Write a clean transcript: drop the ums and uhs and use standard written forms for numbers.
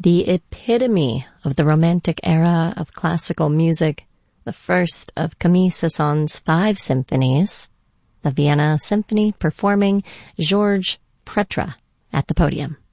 the epitome of the Romantic era of classical music, the first of Camille Saint-Saëns's 5 symphonies, the Vienna Symphony performing Georges Pretre at the podium.